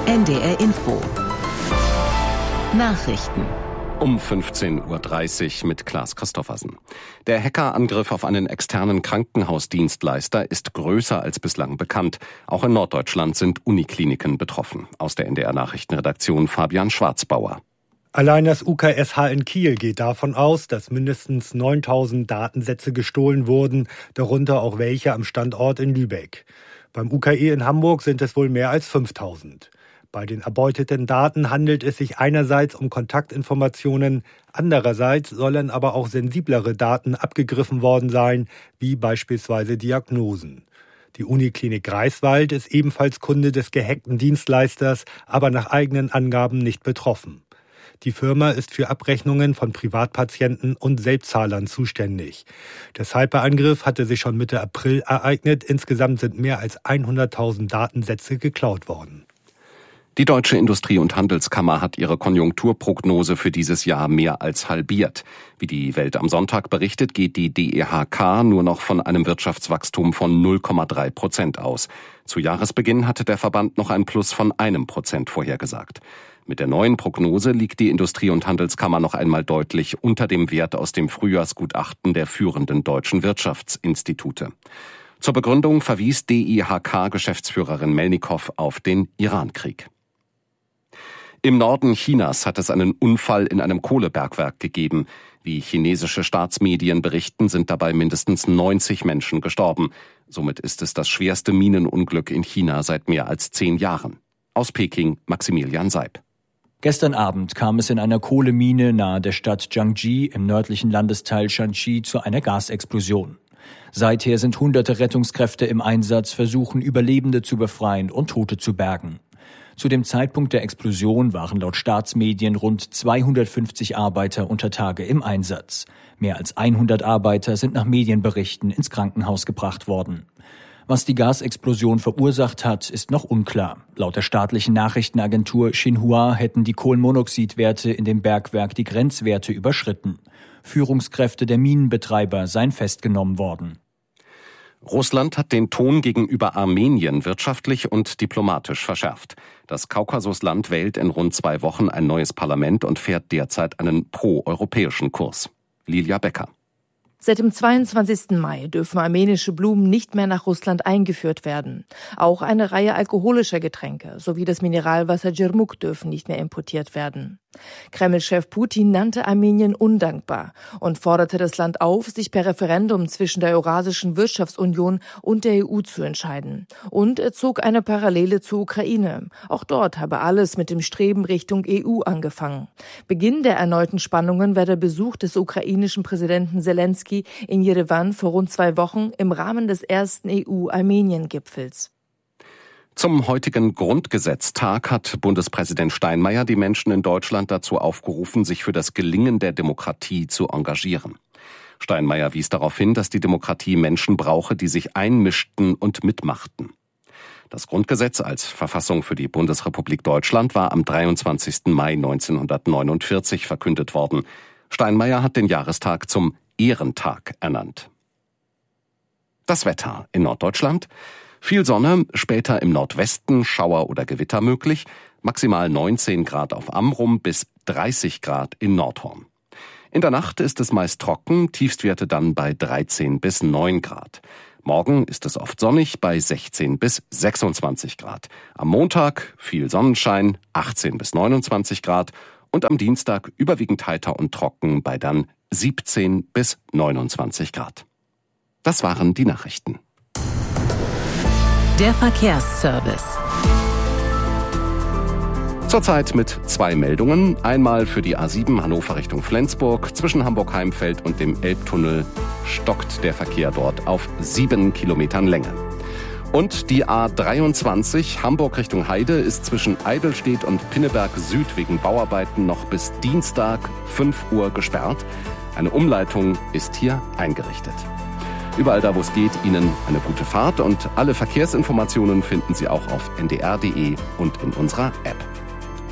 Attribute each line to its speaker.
Speaker 1: NDR Info. Nachrichten.
Speaker 2: Um 15.30 Uhr mit Klaas Christoffersen. Der Hackerangriff auf einen externen Krankenhausdienstleister ist größer als bislang bekannt. Auch in Norddeutschland sind Unikliniken betroffen. Aus der NDR Nachrichtenredaktion Fabian Schwarzbauer.
Speaker 3: Allein das UKSH in Kiel geht davon aus, dass mindestens 9.000 Datensätze gestohlen wurden, darunter auch welche am Standort in Lübeck. Beim UKE in Hamburg sind es wohl mehr als 5.000. Bei den erbeuteten Daten handelt es sich einerseits um Kontaktinformationen, andererseits sollen aber auch sensiblere Daten abgegriffen worden sein, wie beispielsweise Diagnosen. Die Uniklinik Greifswald ist ebenfalls Kunde des gehackten Dienstleisters, aber nach eigenen Angaben nicht betroffen. Die Firma ist für Abrechnungen von Privatpatienten und Selbstzahlern zuständig. Der Cyberangriff hatte sich schon Mitte April ereignet. Insgesamt sind mehr als 100.000 Datensätze geklaut worden.
Speaker 2: Die Deutsche Industrie- und Handelskammer hat ihre Konjunkturprognose für dieses Jahr mehr als halbiert. Wie die Welt am Sonntag berichtet, geht die DEHK nur noch von einem Wirtschaftswachstum von 0,3% aus. Zu Jahresbeginn hatte der Verband noch ein Plus von 1% vorhergesagt. Mit der neuen Prognose liegt die Industrie- und Handelskammer noch einmal deutlich unter dem Wert aus dem Frühjahrsgutachten der führenden deutschen Wirtschaftsinstitute. Zur Begründung verwies DIHK-Geschäftsführerin Melnikow auf den Irankrieg. Im Norden Chinas hat es einen Unfall in einem Kohlebergwerk gegeben. Wie chinesische Staatsmedien berichten, sind dabei mindestens 90 Menschen gestorben. Somit ist es das schwerste Minenunglück in China seit mehr als 10 Jahren. Aus Peking Maximilian Seib.
Speaker 4: Gestern Abend kam es in einer Kohlemine nahe der Stadt Jiangji im nördlichen Landesteil Shanxi zu einer Gasexplosion. Seither sind hunderte Rettungskräfte im Einsatz, versuchen Überlebende zu befreien und Tote zu bergen. Zu dem Zeitpunkt der Explosion waren laut Staatsmedien rund 250 Arbeiter unter Tage im Einsatz. Mehr als 100 Arbeiter sind nach Medienberichten ins Krankenhaus gebracht worden. Was die Gasexplosion verursacht hat, ist noch unklar. Laut der staatlichen Nachrichtenagentur Xinhua hätten die Kohlenmonoxidwerte in dem Bergwerk die Grenzwerte überschritten. Führungskräfte der Minenbetreiber seien festgenommen worden.
Speaker 2: Russland hat den Ton gegenüber Armenien wirtschaftlich und diplomatisch verschärft. Das Kaukasusland wählt in rund 2 Wochen ein neues Parlament und fährt derzeit einen pro-europäischen Kurs. Lilia Becker.
Speaker 5: Seit dem 22. Mai dürfen armenische Blumen nicht mehr nach Russland eingeführt werden. Auch eine Reihe alkoholischer Getränke sowie das Mineralwasser Djermuk dürfen nicht mehr importiert werden. Kreml-Chef Putin nannte Armenien undankbar und forderte das Land auf, sich per Referendum zwischen der Eurasischen Wirtschaftsunion und der EU zu entscheiden. Und er zog eine Parallele zur Ukraine. Auch dort habe alles mit dem Streben Richtung EU angefangen. Beginn der erneuten Spannungen war der Besuch des ukrainischen Präsidenten Selenskyj in Jerewan vor rund 2 Wochen im Rahmen des ersten EU-Armenien-Gipfels.
Speaker 2: Zum heutigen Grundgesetztag hat Bundespräsident Steinmeier die Menschen in Deutschland dazu aufgerufen, sich für das Gelingen der Demokratie zu engagieren. Steinmeier wies darauf hin, dass die Demokratie Menschen brauche, die sich einmischten und mitmachten. Das Grundgesetz als Verfassung für die Bundesrepublik Deutschland war am 23. Mai 1949 verkündet worden. Steinmeier hat den Jahrestag zum Ehrentag ernannt. Das Wetter in Norddeutschland. Viel Sonne, später im Nordwesten Schauer oder Gewitter möglich, maximal 19 Grad auf Amrum bis 30 Grad in Nordhorn. In der Nacht ist es meist trocken, Tiefstwerte dann bei 13 bis 9 Grad. Morgen ist es oft sonnig bei 16 bis 26 Grad. Am Montag viel Sonnenschein, 18 bis 29 Grad und am Dienstag überwiegend heiter und trocken bei dann 17 bis 29 Grad. Das waren die Nachrichten.
Speaker 1: Der Verkehrsservice.
Speaker 2: Zurzeit mit 2 Meldungen. Einmal für die A7 Hannover Richtung Flensburg. Zwischen Hamburg-Heimfeld und dem Elbtunnel stockt der Verkehr dort auf 7 Kilometern Länge. Und die A23 Hamburg Richtung Heide ist zwischen Eidelstedt und Pinneberg Süd wegen Bauarbeiten noch bis Dienstag 5 Uhr gesperrt. Eine Umleitung ist hier eingerichtet. Überall da, wo es geht, Ihnen eine gute Fahrt und alle Verkehrsinformationen finden Sie auch auf ndr.de und in unserer App.